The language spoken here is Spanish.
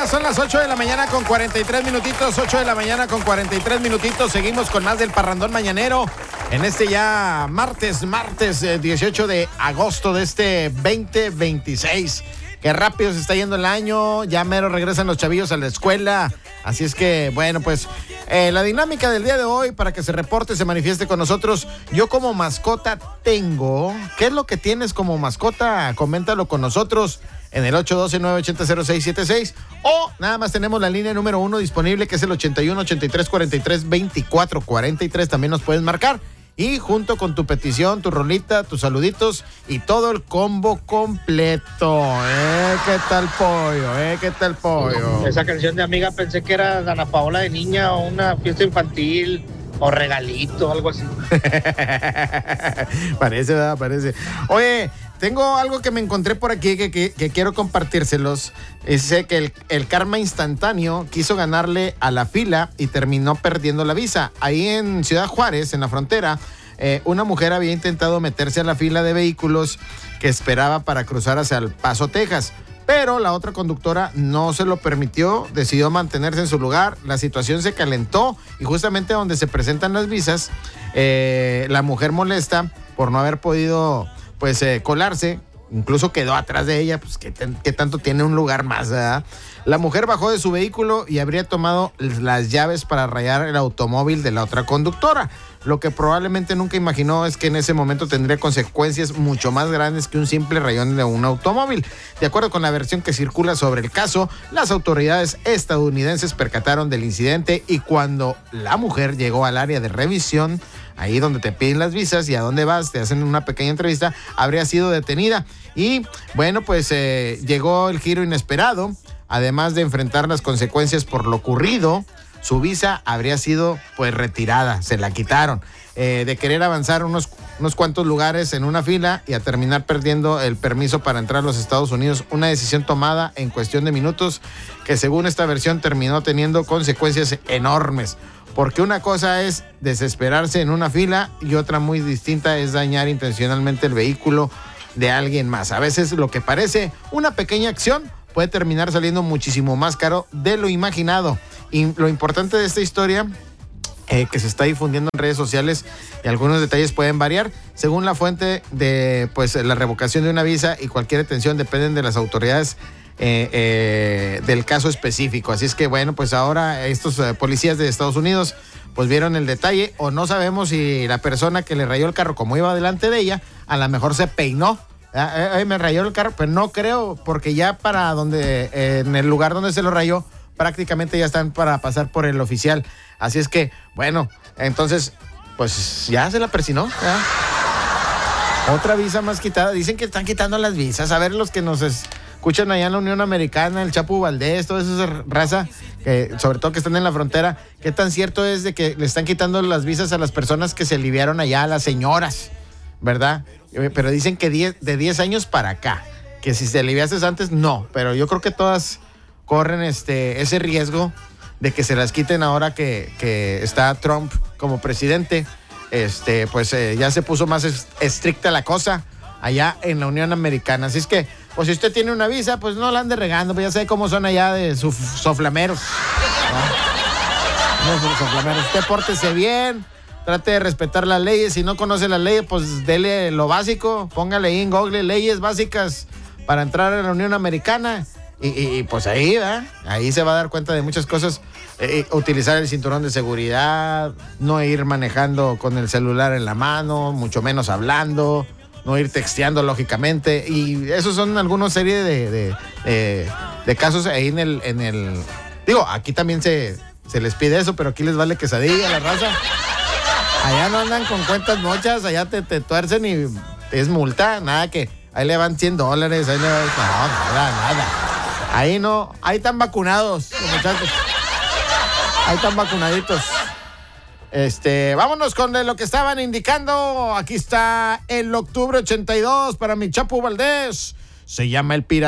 son las 8 de la mañana con 43 minutitos, 8 de la mañana con 43 minutitos. Seguimos con más del parrandón mañanero en este ya martes 18 de agosto de este 2026. Qué rápido se está yendo el año, ya mero regresan los chavillos a la escuela. Así es que, bueno, pues la dinámica del día de hoy, para que se reporte, se manifieste con nosotros. Yo como mascota tengo, ¿qué es lo que tienes como mascota? Coméntalo con nosotros en el 812-980-0676 o nada más tenemos la línea número 1 disponible, que es el 81-83-43-24-43. También nos puedes marcar. Y junto con tu petición, tu rolita, tus saluditos y todo el combo completo. ¿Qué tal pollo? ¿Qué tal pollo? Esa canción de Amiga pensé que era Dana Paola de niña o una fiesta infantil o regalito, algo así. Parece, ¿verdad? Parece. Oye, tengo algo que me encontré por aquí que quiero compartírselos. Sé que el karma instantáneo quiso ganarle a la fila y terminó perdiendo la visa. Ahí en Ciudad Juárez, en la frontera, una mujer había intentado meterse a la fila de vehículos que esperaba para cruzar hacia El Paso, Texas. Pero la otra conductora no se lo permitió, decidió mantenerse en su lugar, la situación se calentó y justamente donde se presentan las visas, la mujer molesta por no haber podido colarse, incluso quedó atrás de ella, pues que tanto tiene un lugar más, ¿verdad? La mujer bajó de su vehículo y habría tomado las llaves para rayar el automóvil de la otra conductora. Lo que probablemente nunca imaginó es que en ese momento tendría consecuencias mucho más grandes que un simple rayón de un automóvil. De acuerdo con la versión que circula sobre el caso, las autoridades estadounidenses percataron del incidente y cuando la mujer llegó al área de revisión, ahí donde te piden las visas y a dónde vas, te hacen una pequeña entrevista, habría sido detenida. Y bueno, pues llegó el giro inesperado. Además de enfrentar las consecuencias por lo ocurrido, su visa habría sido retirada, se la quitaron. De querer avanzar unos cuantos lugares en una fila y a terminar perdiendo el permiso para entrar a los Estados Unidos. Una decisión tomada en cuestión de minutos que, según esta versión, terminó teniendo consecuencias enormes. Porque una cosa es desesperarse en una fila y otra muy distinta es dañar intencionalmente el vehículo de alguien más. A veces lo que parece una pequeña acción puede terminar saliendo muchísimo más caro de lo imaginado. Y lo importante de esta historia que se está difundiendo en redes sociales, y algunos detalles pueden variar según la fuente de la revocación de una visa, y cualquier detención dependen de las autoridades del caso específico. Así es que bueno, pues ahora estos policías de Estados Unidos pues vieron el detalle, o no sabemos si la persona que le rayó el carro, como iba delante de ella, a lo mejor se peinó. Me rayó el carro, pero no creo, porque ya para donde, en el lugar donde se lo rayó, prácticamente ya están para pasar por el oficial. Así es que, bueno, entonces, pues ya se la persinó. Otra visa más quitada. Dicen que están quitando las visas. A ver, los que nos escuchan allá en la Unión Americana, el Chapo Valdés, toda esa raza, que sobre todo que están en la frontera, ¿qué tan cierto es de que le están quitando las visas a las personas que se aliviaron allá, a las señoras, verdad? Pero dicen que de 10 años para acá, que si te aliviaste antes, no. Pero yo creo que todas corren ese riesgo de que se las quiten ahora que está Trump como presidente. Ya se puso más estricta la cosa allá en la Unión Americana. Así es que, pues si usted tiene una visa, pues no la ande regando, pues ya sabe cómo son allá de soflameros. No, soflameros. Usted pórtese bien, trate de respetar las leyes. Si no conoce las leyes, pues dele lo básico, póngale ahí en Google leyes básicas para entrar a la Unión Americana. Y pues ahí, ¿verdad? Ahí se va a dar cuenta de muchas cosas. Utilizar el cinturón de seguridad, no ir manejando con el celular en la mano, mucho menos hablando, no ir texteando, lógicamente. Y esos son algunas serie de casos ahí en el... Digo, aquí también se les pide eso, pero aquí les vale quesadilla a la raza. Allá no andan con cuentas mochas, allá te tuercen y es multa, nada que... Ahí le van $100, ahí le van... No, nada. Ahí no, ahí están vacunados, los muchachos. Ahí están vacunaditos. Vámonos con lo que estaban indicando. Aquí está el octubre 82 para mi Chapo Valdés. Se llama El Pirata.